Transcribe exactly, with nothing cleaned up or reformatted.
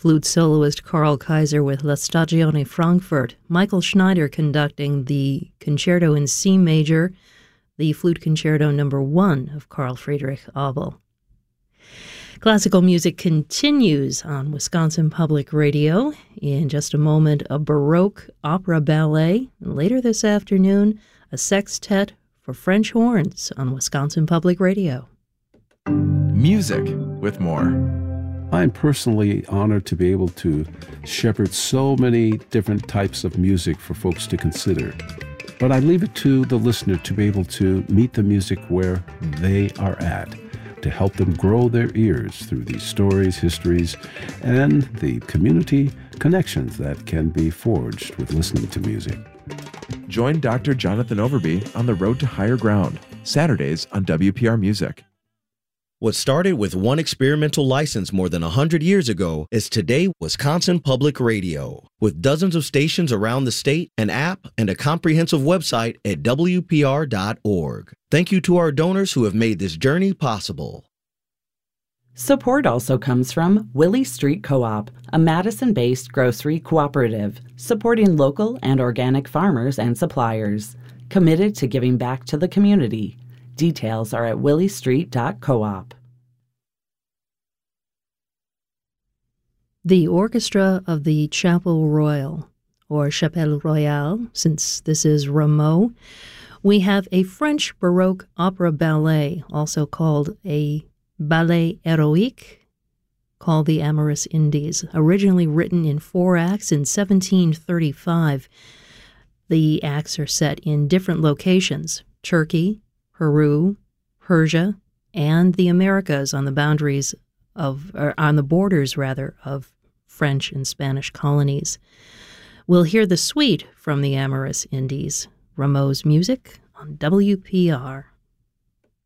Flute soloist Carl Kaiser with La Stagione Frankfurt. Michael Schneider conducting the Concerto in C major, the Flute Concerto number one of Carl Friedrich Abel. Classical music continues on Wisconsin Public Radio. In just a moment, a Baroque opera ballet. And later this afternoon, a sextet for French horns on Wisconsin Public Radio. Music with more. I'm personally honored to be able to shepherd so many different types of music for folks to consider. But I leave it to the listener to be able to meet the music where they are at, to help them grow their ears through these stories, histories, and the community connections that can be forged with listening to music. Join Doctor Jonathan Overby on the Road to Higher Ground, Saturdays on W P R Music. What started with one experimental license more than one hundred years ago is today Wisconsin Public Radio. With dozens of stations around the state, an app, and a comprehensive website at W P R dot org. Thank you to our donors who have made this journey possible. Support also comes from Willie Street Co-op, a Madison-based grocery cooperative, supporting local and organic farmers and suppliers, committed to giving back to the community. Details are at willie street dot coop. The Orchestra of the Chapel Royal, or Chapelle Royale, since this is Rameau. We have a French Baroque opera ballet, also called a ballet héroïque, called The Amorous Indies, originally written in four acts in seventeen thirty-five. The acts are set in different locations: Turkey, Peru, Persia, and the Americas, on the boundaries of, or on the borders, rather, of French and Spanish colonies. We'll hear the suite from the Amorous Indies, Rameau's music on W P R.